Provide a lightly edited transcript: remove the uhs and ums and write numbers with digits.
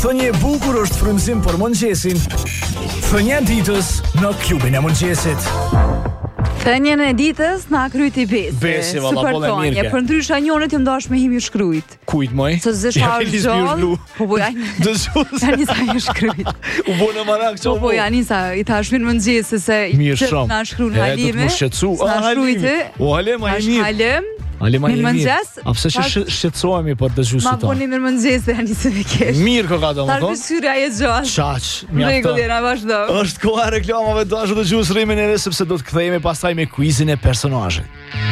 Thënie e bukur është frymëzim për mëngjesin. Thënia e ditës në klubin e mëngjesit. Thënien e ditës na kryti Besi. Besi, valla, bolla mirë. Për ndryshe njonët jam dash me himi shkruajt. Kujt moj? Se zësha gjallë. Po janë. Janë sa i shkruajt. U bona marak ço. Po janë sa i thash mirë mëngjes se na shkruan Halime. Na shkruajtë. O Halem, ai mirë. Halem. Halem ai mirë. A pse shqetësohemi për dëgjuesit tonë? Ma boni mirë mëngjes se janë se me kesh. Mirë ko ka domethënë. Tash syria e gjallë. Çaq, mjafton. Rregull, na vazhdo. Është koha e reklamave, dashur dëgjues, rrimeni edhe sepse do të kthehemi pastaj me quizin e personazhit.